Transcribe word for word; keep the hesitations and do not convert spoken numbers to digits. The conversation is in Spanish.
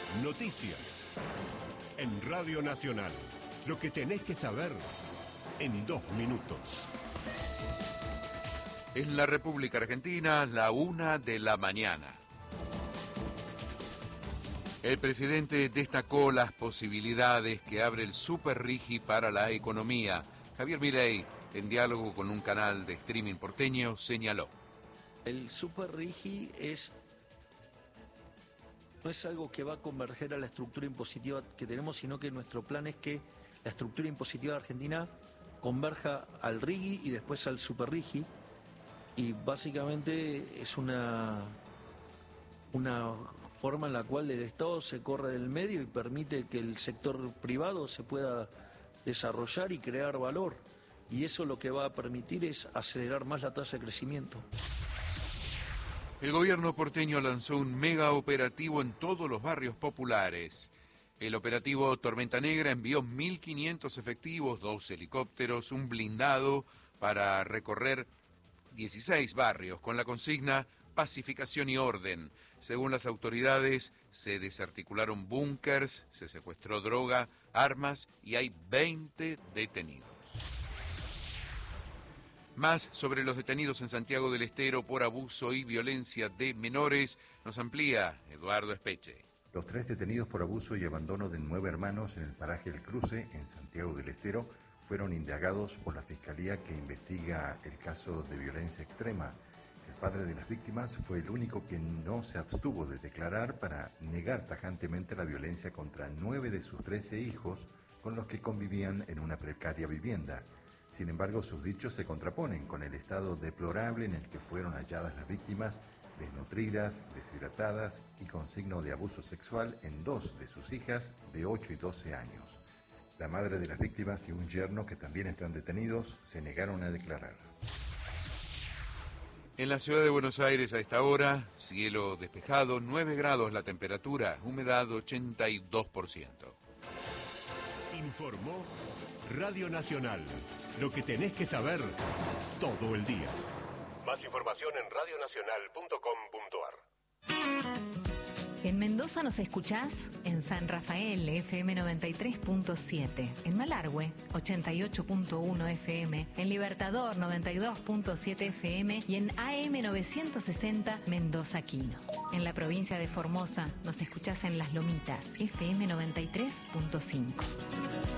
Noticias. En Radio Nacional. Lo que tenés que saber en dos minutos. En la República Argentina, la una de la mañana. El presidente destacó las posibilidades que abre el Superrigi para la economía. Javier Milei, en diálogo con un canal de streaming porteño, señaló. El Superrigi es, no es algo que va a converger a la estructura impositiva que tenemos, sino que nuestro plan es que la estructura impositiva de Argentina converja al Rigi y después al Superrigi. Y básicamente es una, una forma en la cual el Estado se corre del medio y permite que el sector privado se pueda desarrollar y crear valor. Y eso lo que va a permitir es acelerar más la tasa de crecimiento. El gobierno porteño lanzó un mega operativo en todos los barrios populares. El operativo Tormenta Negra envió mil quinientos efectivos, dos helicópteros, un blindado para recorrer dieciséis barrios con la consigna pacificación y orden. Según las autoridades, se desarticularon búnkers, se secuestró droga, armas y hay veinte detenidos. Más sobre los detenidos en Santiago del Estero por abuso y violencia de menores nos amplía Eduardo Espeche. Los tres detenidos por abuso y abandono de nueve hermanos en el paraje El Cruce, en Santiago del Estero, fueron indagados por la Fiscalía que investiga el caso de violencia extrema. El padre de las víctimas fue el único que no se abstuvo de declarar para negar tajantemente la violencia contra nueve de sus trece hijos con los que convivían en una precaria vivienda. Sin embargo, sus dichos se contraponen con el estado deplorable en el que fueron halladas las víctimas, desnutridas, deshidratadas y con signo de abuso sexual en dos de sus hijas de ocho y doce años. La madre de las víctimas y un yerno, que también están detenidos, se negaron a declarar. En la ciudad de Buenos Aires a esta hora, cielo despejado, nueve grados la temperatura, humedad ochenta y dos por ciento. Informó Radio Nacional. Lo que tenés que saber todo el día. Más información en radio nacional punto com punto ar. En Mendoza nos escuchás en San Rafael, F M noventa y tres punto siete, en Malargüe, ochenta y ocho punto uno F M, en Libertador, noventa y dos punto siete F M y en A M novecientos sesenta Mendoza Quino. En la provincia de Formosa nos escuchás en Las Lomitas, F M noventa y tres punto cinco.